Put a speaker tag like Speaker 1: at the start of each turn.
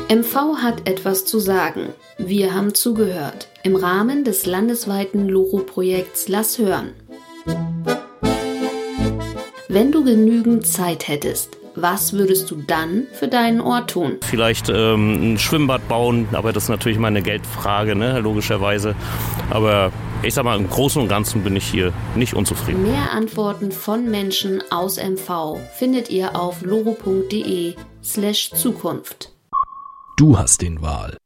Speaker 1: MV hat etwas zu sagen. Wir haben zugehört. Im Rahmen des landesweiten Loro-Projekts Lass hören. Wenn du genügend Zeit hättest, was würdest du dann für deinen Ort tun?
Speaker 2: Vielleicht ein Schwimmbad bauen, aber das ist natürlich mal eine Geldfrage, ne, logischerweise. Aber ich sag mal, im Großen und Ganzen bin ich hier nicht unzufrieden.
Speaker 1: Mehr Antworten von Menschen aus MV findet ihr auf loro.de/Zukunft.
Speaker 3: Du hast den Wahl.